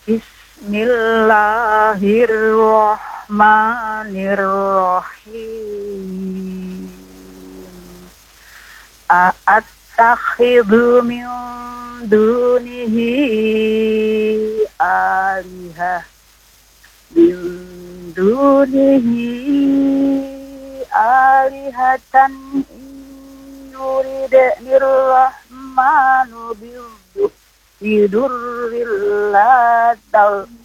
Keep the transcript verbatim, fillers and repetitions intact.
Bismillahirrahmanirrahim. A'attakhidhu min dunihi alihah min dunihi alihatan yuridnir rahmanu bidurril la